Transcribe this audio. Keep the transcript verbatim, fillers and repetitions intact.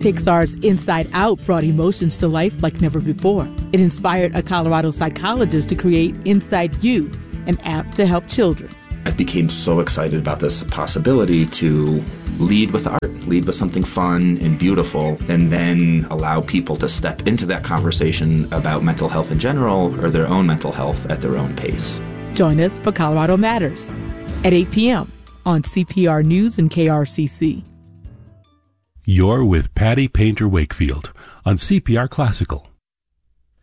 Pixar's Inside Out brought emotions to life like never before. It inspired a Colorado psychologist to create Inside You, an app to help children. I became so excited about this possibility to lead with art, lead with something fun and beautiful, and then allow people to step into that conversation about mental health in general or their own mental health at their own pace. Join us for Colorado Matters at eight p.m. on C P R News and K R C C. You're with Patty Painter Wakefield on C P R Classical.